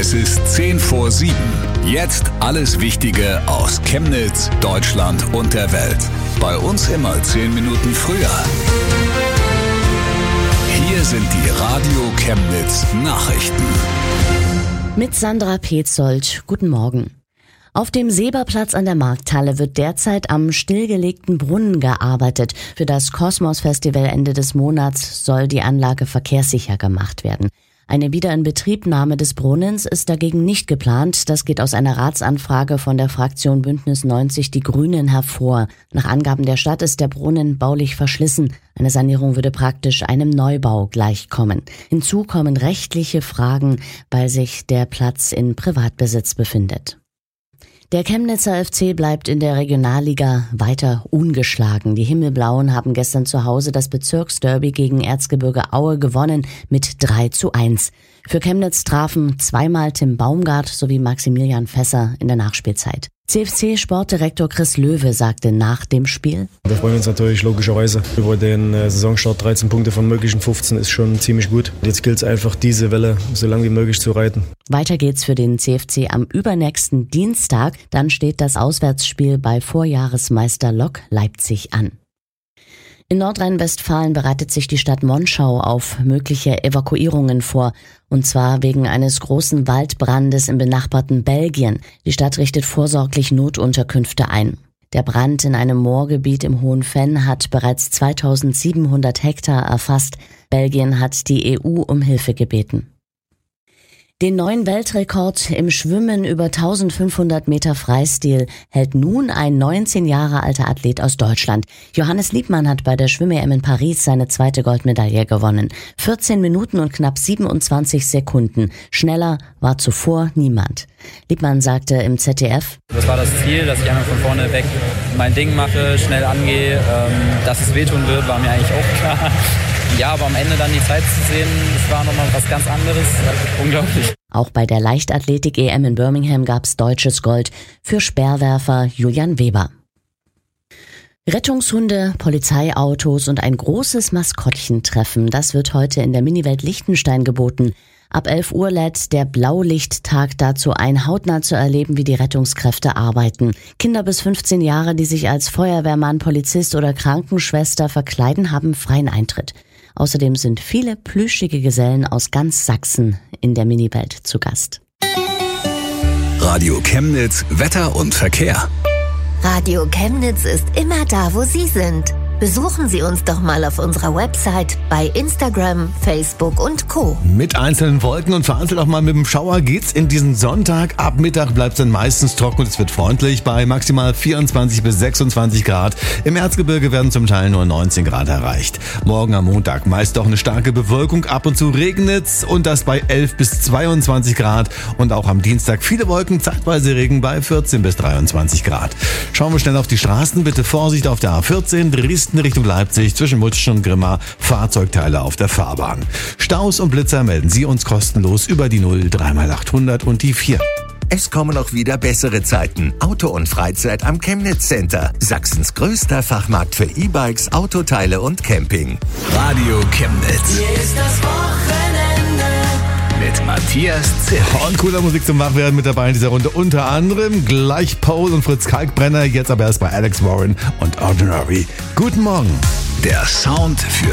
Es ist 10 vor 7. Jetzt alles Wichtige aus Chemnitz, Deutschland und der Welt. Bei uns immer 10 Minuten früher. Hier sind die Radio Chemnitz Nachrichten. Mit Sandra Petzold. Guten Morgen. Auf dem Seberplatz an der Markthalle wird derzeit am stillgelegten Brunnen gearbeitet. Für das Kosmos-Festival Ende des Monats soll die Anlage verkehrssicher gemacht werden. Eine Wiederinbetriebnahme des Brunnens ist dagegen nicht geplant. Das geht aus einer Ratsanfrage von der Fraktion Bündnis 90 Die Grünen hervor. Nach Angaben der Stadt ist der Brunnen baulich verschlissen. Eine Sanierung würde praktisch einem Neubau gleichkommen. Hinzu kommen rechtliche Fragen, weil sich der Platz in Privatbesitz befindet. Der Chemnitzer FC bleibt in der Regionalliga weiter ungeschlagen. Die Himmelblauen haben gestern zu Hause das Bezirksderby gegen Erzgebirge Aue gewonnen mit 3:1. Für Chemnitz trafen zweimal Tim Baumgart sowie Maximilian Fässer in der Nachspielzeit. CFC-Sportdirektor Chris Löwe sagte nach dem Spiel: Wir freuen uns natürlich logischerweise über den Saisonstart. 13 Punkte von möglichen 15 ist schon ziemlich gut. Jetzt gilt es einfach, diese Welle so lange wie möglich zu reiten. Weiter geht's für den CFC am übernächsten Dienstag. Dann steht das Auswärtsspiel bei Vorjahresmeister Lok Leipzig an. In Nordrhein-Westfalen bereitet sich die Stadt Monschau auf mögliche Evakuierungen vor, und zwar wegen eines großen Waldbrandes im benachbarten Belgien. Die Stadt richtet vorsorglich Notunterkünfte ein. Der Brand in einem Moorgebiet im Hohen Venn hat bereits 2700 Hektar erfasst. Belgien hat die EU um Hilfe gebeten. Den neuen Weltrekord im Schwimmen über 1500 Meter Freistil hält nun ein 19 Jahre alter Athlet aus Deutschland. Johannes Liebmann hat bei der Schwimm-EM in Paris seine zweite Goldmedaille gewonnen. 14 Minuten und knapp 27 Sekunden. Schneller war zuvor niemand. Liebmann sagte im ZDF: Das war das Ziel, dass ich einfach von vorne weg mein Ding mache, schnell angehe. Dass es wehtun wird, war mir eigentlich auch klar. Ja, aber am Ende dann die Zeit zu sehen, das war nochmal was ganz anderes. Unglaublich. Auch bei der Leichtathletik-EM in Birmingham gab's deutsches Gold für Speerwerfer Julian Weber. Rettungshunde, Polizeiautos und ein großes Maskottchentreffen, das wird heute in der Miniwelt Liechtenstein geboten. Ab 11 Uhr lädt der Blaulichttag dazu ein, hautnah zu erleben, wie die Rettungskräfte arbeiten. Kinder bis 15 Jahre, die sich als Feuerwehrmann, Polizist oder Krankenschwester verkleiden, haben freien Eintritt. Außerdem sind viele plüschige Gesellen aus ganz Sachsen in der Miniwelt zu Gast. Radio Chemnitz, Wetter und Verkehr. Radio Chemnitz ist immer da, wo Sie sind. Besuchen Sie uns doch mal auf unserer Website, bei Instagram, Facebook und Co. Mit einzelnen Wolken und vereinzelt auch mal mit dem Schauer geht's in diesen Sonntag. Ab Mittag bleibt's dann meistens trocken und es wird freundlich bei maximal 24 bis 26 Grad. Im Erzgebirge werden zum Teil nur 19 Grad erreicht. Morgen am Montag meist auch eine starke Bewölkung, ab und zu regnet's und das bei 11 bis 22 Grad. Und auch am Dienstag viele Wolken, zeitweise Regen bei 14 bis 23 Grad. Schauen wir schnell auf die Straßen. Bitte Vorsicht auf der A14, Dresden Richtung Leipzig, zwischen Mutschen und Grimma, Fahrzeugteile auf der Fahrbahn. Staus und Blitzer melden Sie uns kostenlos über die 0 3x800 und die 4. Es kommen auch wieder bessere Zeiten. Auto und Freizeit am Chemnitz Center. Sachsens größter Fachmarkt für E-Bikes, Autoteile und Camping. Radio Chemnitz. Hier ist das Wochenende. Mit Matthias Zill. Und cooler Musik zum Wachwerden mit dabei in dieser Runde. Unter anderem gleich Paul und Fritz Kalkbrenner. Jetzt aber erst bei Alex Warren und Ordinary. Guten Morgen. Der Sound für